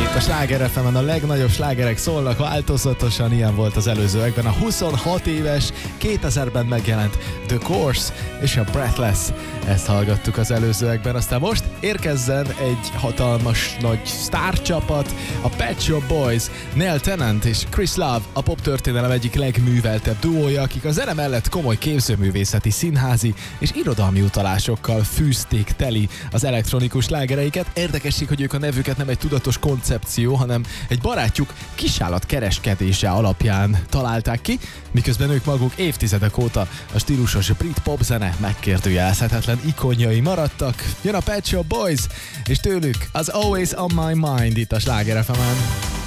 Itt a Sláger FM-en a legnagyobb slágerek szólnak változatosan, ilyen volt az előzőekben a 26 éves, 2000-ben megjelent The Course és a Breathless. Ezt hallgattuk az előzőekben, aztán most érkezzen egy hatalmas nagy sztárcsapat, a Pet Shop Boys, Neil Tennant és Chris Love, a pop történelem egyik legműveltebb duója, akik a zene mellett komoly képzőművészeti, színházi és irodalmi utalásokkal fűzték teli az elektronikus slágereiket. Érdekesség, hogy ők a nevüket nem egy tudatos koncepció, hanem egy barátjuk kisállat kereskedése alapján találták ki, miközben ők maguk évtizedek óta a stílusos brit popzene megkérdőjelezhetetlen ikonjai maradtak. Jön a Pet Shop Boys, és tőlük az Always on My Mind itt a Sláger FM-en.